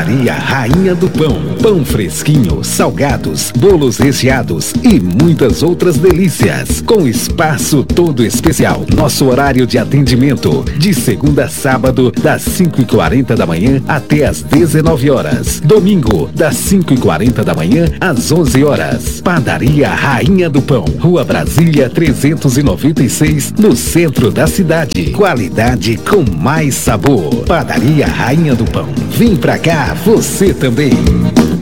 Padaria Rainha do Pão. Pão fresquinho, salgados, bolos recheados e muitas outras delícias. Com espaço todo especial. Nosso horário de atendimento de segunda a sábado, das 5h40 da manhã até as 19 horas. Domingo, das 5h40 da manhã às 11 horas. Padaria Rainha do Pão. Rua Brasília 396, no centro da cidade. Qualidade com mais sabor. Padaria Rainha do Pão. Vem pra cá, você também.